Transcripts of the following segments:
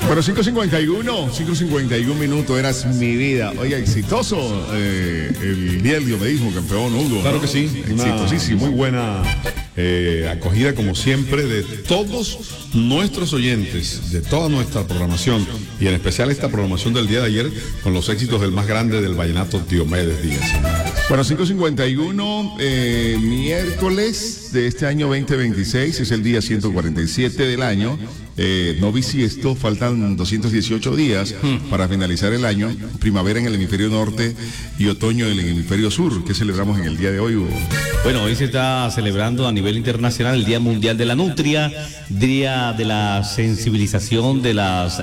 Bueno, 5:51 minutos, eras mi vida. Oye, exitoso el día del biomedismo, campeón Hugo. Claro que sí, exitosísimo. Muy buena acogida, como siempre, de todos nuestros oyentes, de toda nuestra programación, y en especial esta programación del día de ayer, con los éxitos del más grande del vallenato, Diomedes Díaz. Bueno, 5:51, miércoles de este año 2026, es el día 147 del año. No bisiesto, faltan 218 días para finalizar el año, primavera en el hemisferio norte y otoño en el hemisferio sur. ¿Qué celebramos en el día de hoy, Hugo? Bueno, hoy se está celebrando a nivel internacional el Día Mundial de la Nutria, Día de la sensibilización de las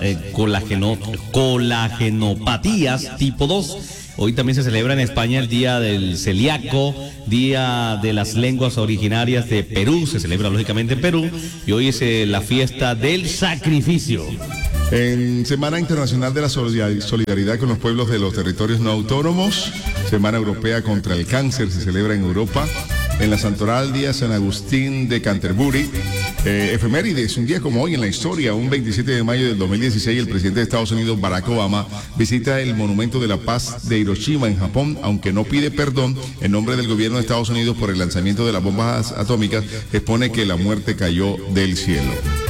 colagenopatías tipo 2. Hoy también se celebra en España el Día del Celíaco, Día de las Lenguas Originarias de Perú, se celebra lógicamente en Perú, y hoy es la fiesta del sacrificio. En Semana Internacional de la Solidaridad con los Pueblos de los Territorios No Autónomos, Semana Europea contra el Cáncer se celebra en Europa. En la Santoral, Día San Agustín de Canterbury. Efemérides, un día como hoy en la historia, un 27 de mayo del 2016, el presidente de Estados Unidos, Barack Obama, visita el Monumento de la Paz de Hiroshima en Japón, aunque no pide perdón en nombre del gobierno de Estados Unidos por el lanzamiento de las bombas atómicas, expone que la muerte cayó del cielo.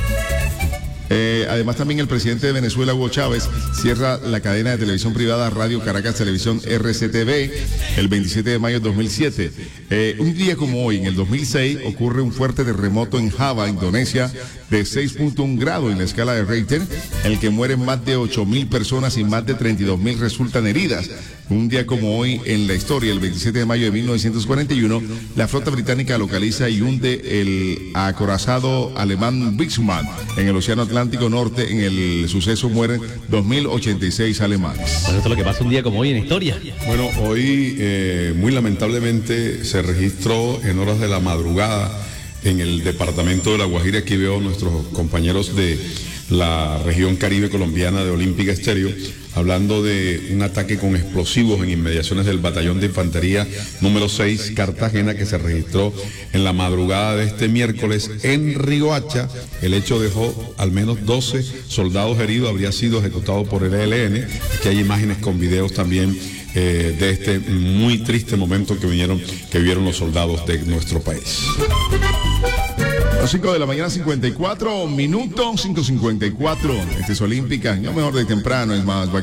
Además, también el presidente de Venezuela, Hugo Chávez, cierra la cadena de televisión privada Radio Caracas Televisión RCTV el 27 de mayo de 2007. Un día como hoy, en el 2006, ocurre un fuerte terremoto en Java, Indonesia, de 6.1 grados en la escala de Richter, en el que mueren más de 8.000 personas y más de 32.000 resultan heridas. Un día como hoy en la historia, el 27 de mayo de 1941, la flota británica localiza y hunde el acorazado alemán Bismarck en el Océano Atlántico Norte. En el suceso mueren 2.086 alemanes. Bueno, esto es lo que pasa un día como hoy en la historia. Bueno, hoy muy lamentablemente se registró en horas de la madrugada en el departamento de La Guajira. Aquí veo a nuestros compañeros de la región caribe colombiana de Olímpica Estéreo, hablando de un ataque con explosivos en inmediaciones del batallón de infantería número 6 Cartagena, que se registró en la madrugada de este miércoles en Riohacha. El hecho dejó al menos 12 soldados heridos, habría sido ejecutado por el ELN. Aquí hay imágenes con videos también de este muy triste momento que vivieron los soldados de nuestro país. 5 de la mañana, 54 minutos, 5:54. Este es Olímpica, no mejor de temprano, es más,